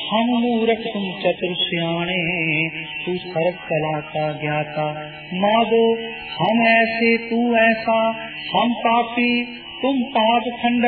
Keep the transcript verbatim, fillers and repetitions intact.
हम मूरख तुम चतुर सियाणे, तू सर्व कला का ज्ञाता। माधो हम ऐसे तू ऐसा, हम पापी तुम पाप खंड